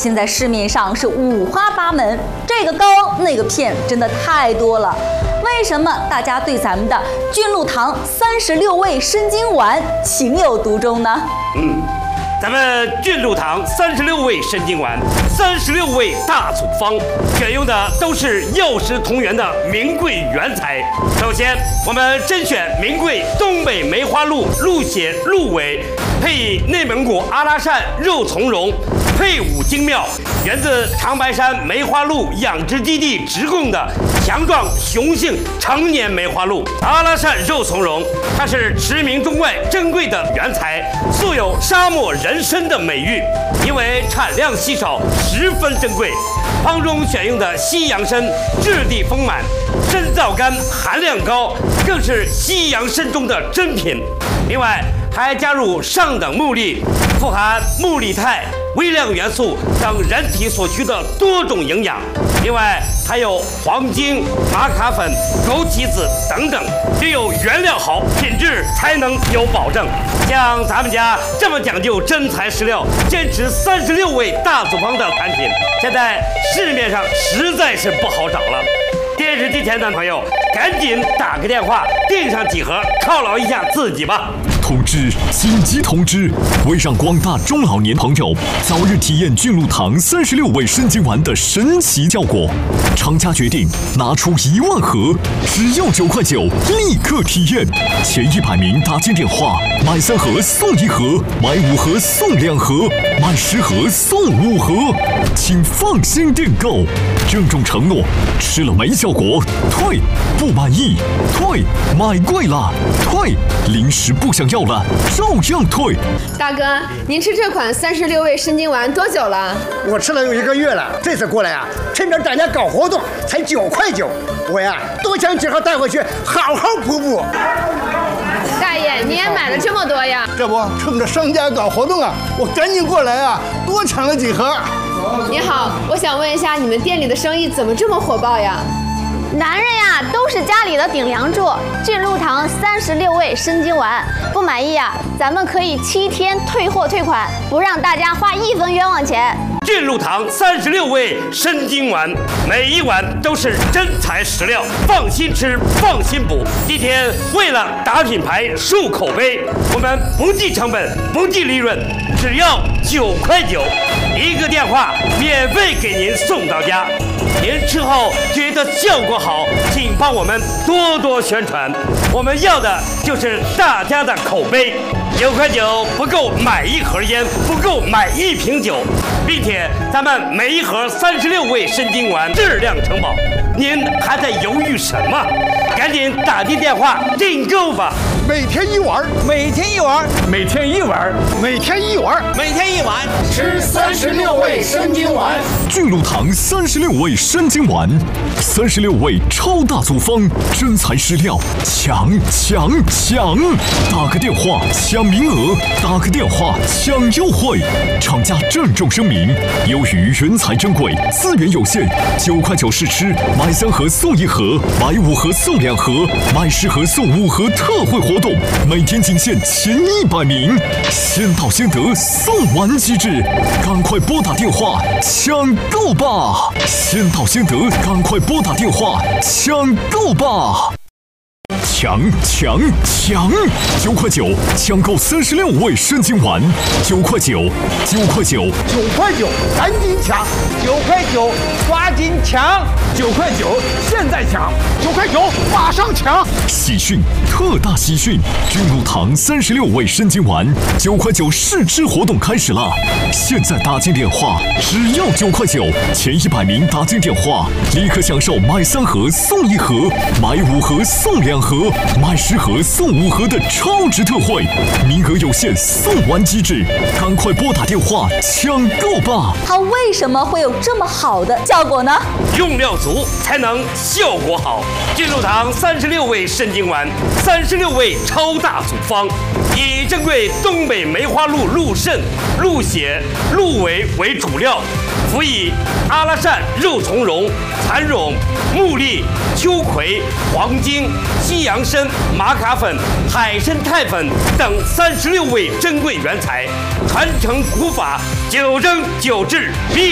现在市面上是五花八门，这个膏那个片真的太多了。为什么大家对咱们的菌露堂36味生津丸情有独钟呢？ 咱们菌露堂36味生津丸，36味大组方，选用的都是药食同源的名贵原材。首先，我们甄选名贵东北梅花鹿、鹿血、鹿尾，配以内蒙古阿拉善肉苁蓉，配伍精妙，源自长白山梅花鹿养殖基地直供的强壮雄性成年梅花鹿。阿拉善肉苁蓉，它是驰名中外珍贵的原材，素有沙漠人参的美誉，因为产量稀少，十分珍贵。方中选用的西洋参质地丰满，参皂苷含量高，更是西洋参中的珍品。另外还加入上等木粒，富含木力肽、微量元素等人体所需的多种营养。另外还有黄精、玛卡粉、枸杞子等等，只有原料好，品质才能有保证。像咱们家这么讲究真材实料，坚持36味大组方的产品，现在市面上实在是不好找了。电视机前的朋友，赶紧打个电话订上几盒，犒劳一下自己吧。 通知！紧急通知！为让广大中老年朋友早日体验菌露堂36味生津丸的神奇效果，厂家决定拿出1万盒，只要9块9，立刻体验。前100名打进电话，买3盒送1盒，买5盒送2盒，买10盒送5盒，请放心订购。郑重承诺，吃了没效果退，不满意退，买贵了退，临时不想要了照样退。 大哥，您吃这款36味生津丸多久了？ 我吃了有1个月了，这次过来啊，趁着大家搞活动，才9块9，我呀多想几盒带回去，好好补补。 大爷，你也买了这么多呀？ 这不趁着商家搞活动啊，我赶紧过来啊，多抢了几盒。 你好，我想问一下，你们店里的生意怎么这么火爆呀？ 男人呀，都是家里的顶梁柱。菌露堂36味生津丸，不满意呀，咱们可以7天退货退款，不让大家花1分冤枉钱。 菌露堂36味生津丸，每一碗都是真材实料，放心吃，放心补。今天为了打品牌、树口碑，我们不计成本，不计利润，只要9块9，一个电话免费给您送到家。您吃后觉得效果好，请帮我们多多宣传。我们要的就是大家的口碑。9块9不够买1盒烟，不够买1瓶酒，并且咱们每一盒36味生津丸质量承保。您还在犹豫什么？赶紧打进电话订购吧！ 每天1碗， 每天1碗，每天1碗， 每天1碗， 每天1碗， 吃36味生津丸。 菌露堂36味生津丸，36味超大组方，真材实料，抢！打个电话抢名额，打个电话抢优惠。厂家郑重声明，由于原材珍贵，资源有限，9块9试吃，买3盒送1盒，买5盒送2盒，买10盒送5盒特惠活动，每天仅限前100名，先到先得送完机制，赶快拨打电话抢购吧！先到先得，赶快拨打电话抢购吧！抢！9块9抢购36味生津丸，9块9， 赶紧抢 ！9块9，抓紧抢！9块9，现在抢！9块9，马上抢！ 喜讯，特大喜讯！菌露堂36味生津丸9块9试吃活动开始了，现在打进电话，只要9块9，前100名打进电话，立刻享受买3盒送1盒，买5盒送2盒，买10盒送5盒的超值特惠，名额有限，送完机制，赶快拨打电话抢购吧！ 它为什么会有这么好的效果呢？ 用料足才能效果好。菌露堂36味生津丸，36味超大组方，以珍贵东北梅花鹿鹿肾、鹿血、鹿尾为主料，辅以阿拉善肉苁蓉、蚕蛹、木栗、秋葵、黄精、西洋参、玛卡粉、海参肽粉等36味珍贵原材，传承古法，9蒸9制。